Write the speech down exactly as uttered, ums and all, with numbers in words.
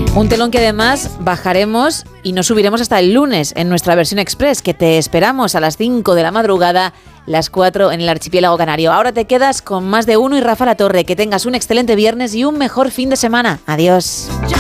Un telón que además bajaremos y nos subiremos hasta el lunes en nuestra versión express, que te esperamos a las cinco de la madrugada, las cuatro en el archipiélago canario. Ahora te quedas con Más de Uno y Rafa La Torre. Que tengas un excelente viernes y un mejor fin de semana. Adiós.